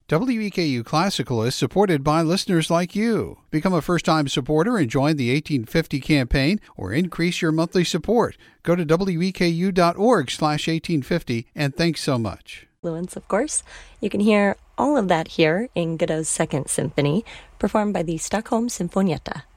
WEKU Classical is supported by listeners like you. Become a first-time supporter and join the 1850 campaign or increase your monthly support. Go to weku.org/1850 and thanks so much. Influence, of course. You can hear all of that here in Godot's Second Symphony, performed by the Stockholm Sinfonietta.